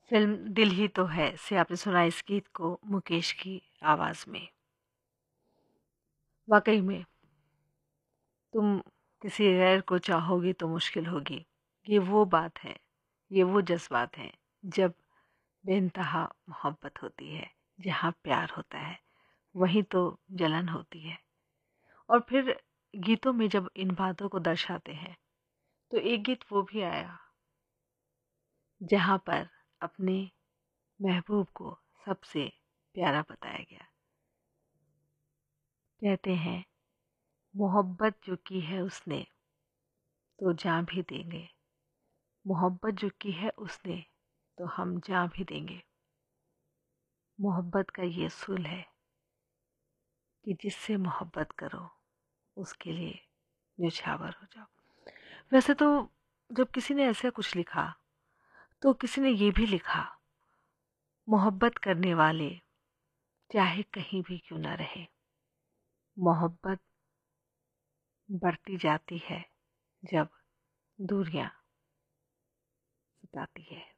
Film दिल ही तो है से आपने सुना इस गीत को मुकेश की आवाज़ में। वाक़ई में तुम किसी गैर को चाहोगी तो मुश्किल होगी। ये वो बात है, ये वो जज़्बात हैं जब बेइंतहा मोहब्बत होती है, जहाँ प्यार होता है, वहीं तो जलन होती है। और फिर गीतों में जब इन बातों को दर्शाते हैं, तो एक गीत वो भी आया, जहाँ पर अपने महबूब को सबसे प्यारा बताया गया। कहते हैं मोहब्बत जो की है उसने तो जान भी देंगे, मोहब्बत जो की है उसने तो हम जान भी देंगे। मोहब्बत का ये असूल है कि जिससे मोहब्बत करो उसके लिए न्यौछावर हो जाओ। वैसे तो जब किसी ने ऐसा कुछ लिखा तो किसी ने ये भी लिखा, मोहब्बत करने वाले चाहे कहीं भी क्यों ना रहे, मोहब्बत बढ़ती जाती है जब दूरियां सताती है।